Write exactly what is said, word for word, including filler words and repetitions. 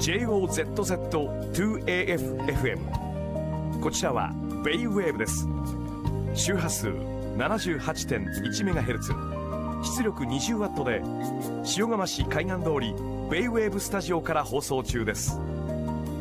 ジェイオーゼットゼットツーエーエフエフエム。 こちらはベイウェーブです。周波数 ななじゅうはちてんいちメガヘルツ、 出力 にじゅうワット で塩釜市海岸通りベイウェーブスタジオから放送中です。